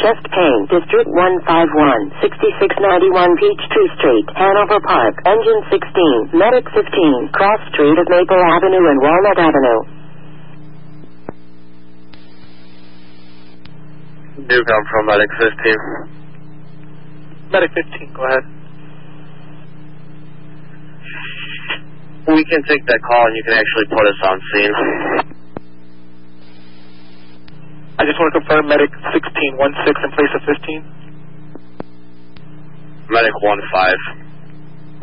chest pain, District 151, 6691 Peachtree Street, Hanover Park, Engine 16, Medic 15, Cross Street of Maple Avenue and Walnut Avenue. Newcom from Medic 15. Medic 15, go ahead. We can take that call and you can actually put us on scene. I just want to confirm Medic 16-16 in place of 15. Medic 15.